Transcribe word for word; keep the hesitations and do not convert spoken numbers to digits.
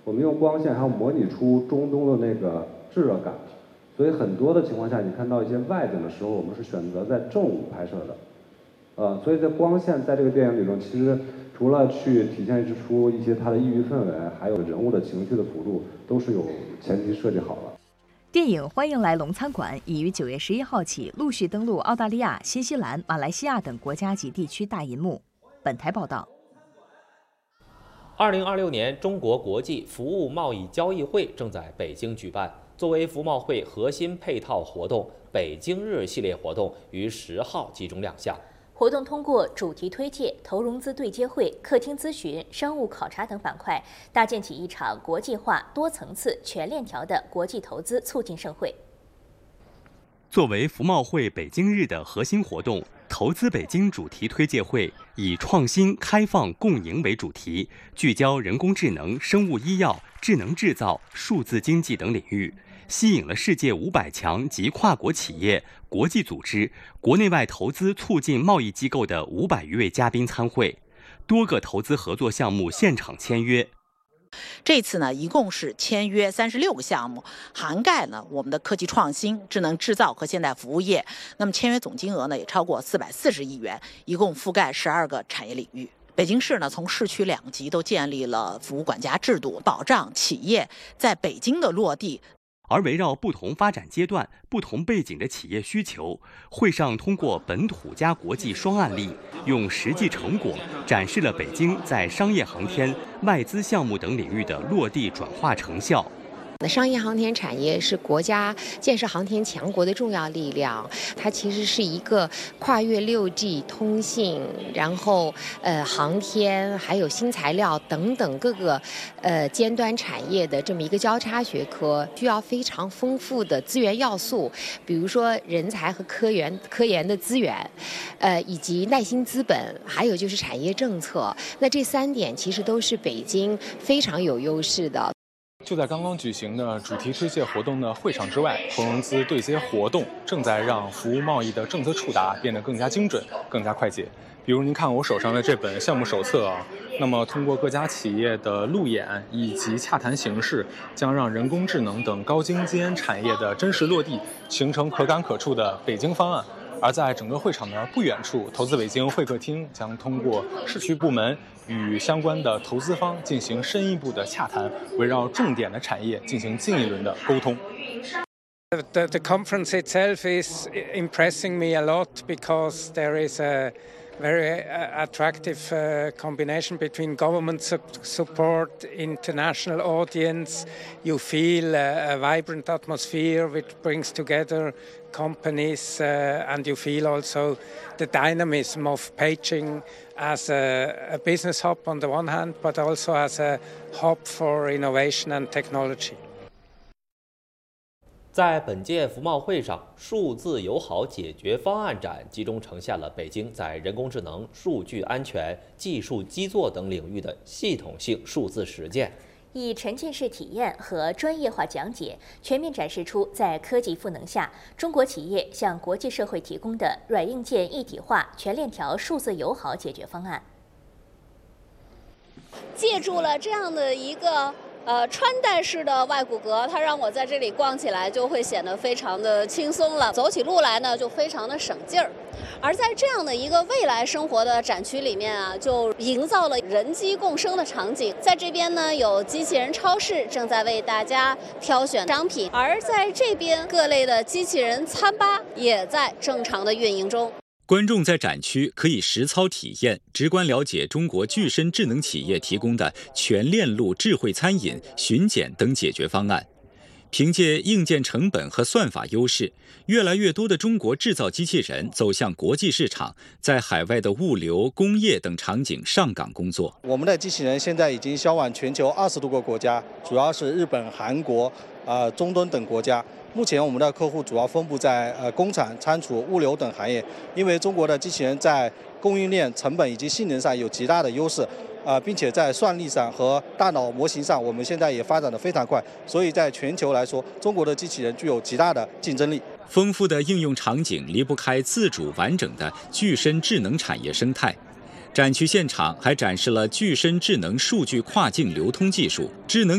我们用光线还要模拟出中东的那个炙热感，所以很多的情况下，你看到一些外景的时候，我们是选择在正午拍摄的。呃，所以在光线在这个电影里中，其实除了去体现出一些它的异域氛围，还有人物的情绪的辅助，都是有前期设计好了。 电影《欢迎来龙餐馆》已于九月十一号起陆续登陆澳大利亚、新西兰、马来西亚等国家及地区大银幕。本台报道。 二零二六年中国国际服务贸易交易会正在北京举办。作为服贸会核心配套活动，北京日系列活动于十号集中亮相。 活动通过主题推介、投融资对接会、客厅咨询、商务考察等板块，搭建起一场国际化、多层次、全链条的国际投资促进盛会。 作为服贸会北京日的核心活动，投资北京主题推介会以创新、开放、共赢为主题，聚焦人工智能、生物医药、智能制造、数字经济等领域，吸引了世界五百强及跨国企业、国际组织、国内外投资促进贸易机构的五百余位嘉宾参会，多个投资合作项目现场签约。 这次呢，一共是签约三十六个项目，涵盖呢我们的科技创新、智能制造和现代服务业。那么签约总金额呢也超过四百四十亿元，一共覆盖十二个产业领域。北京市呢，从市区两级都建立了服务管家制度，保障企业在北京的落地。 而围绕不同发展阶段、不同背景的企业需求，会上通过本土加国际双案例，用实际成果展示了北京在商业航天、外资项目等领域的落地转化成效。 商业航天产业是国家建设航天强国的重要力量，它其实是一个跨越六 G 通信，然后呃航天还有新材料等等各个呃尖端产业的这么一个交叉学科，需要非常丰富的资源要素，比如说人才和科研科研的资源，呃以及耐心资本，还有就是产业政策。那这三点其实都是北京非常有优势的。 就在刚刚举行的主题推介活动的会场之外，投融资对接活动正在让服务贸易的政策触达变得更加精准、更加快捷。比如您看我手上的这本项目手册啊，那么通过各家企业的路演以及洽谈形式，将让人工智能等高精尖产业的真实落地，形成可感可触的北京方案。而在整个会场的不远处，投资北京会客厅将通过市区部门与相关的投资方进行深一步的洽谈，围绕重点的产业进行进一轮的沟通。 The, the conference itself is impressing me a lot because there is a very attractive uh, combination between government su- support, international audience. You feel a, a vibrant atmosphere which brings together companies uh, and you feel also the dynamism of Beijing as a, a business hub on the one hand, but also as a hub for innovation and technology. 在本届服贸会上，数字友好解决方案展集中呈现了北京在人工智能、数据安全、技术基座等领域的系统性数字实践， 以沉浸式体验和专业化讲解，全面展示出在科技赋能下，中国企业向国际社会提供的软硬件一体化、全链条数字友好解决方案。 借助了这样的一个呃，穿戴式的外骨骼，它让我在这里逛起来就会显得非常的轻松了，走起路来呢就非常的省劲儿。而在这样的一个未来生活的展区里面啊，就营造了人机共生的场景。在这边呢，有机器人超市正在为大家挑选商品，而在这边各类的机器人餐吧也在正常的运营中。 观众在展区可以实操体验，直观了解中国具身智能企业提供的全链路智慧餐饮、巡检等解决方案。凭借硬件成本和算法优势，越来越多的中国制造机器人走向国际市场，在海外的物流、工业等场景上岗工作。 我们的机器人现在已经销往全球二十多个国家，主要是日本、韩国、呃中东等国家。目前我们的客户主要分布在呃工厂、仓储、物流等行业，因为中国的机器人在供应链、成本以及性能上有极大的优势，呃，并且在算力上和大脑模型上，我们现在也发展得非常快，所以在全球来说，中国的机器人具有极大的竞争力。 丰富的应用场景离不开自主完整的具身智能产业生态。展区现场还展示了具身智能数据跨境流通技术、智能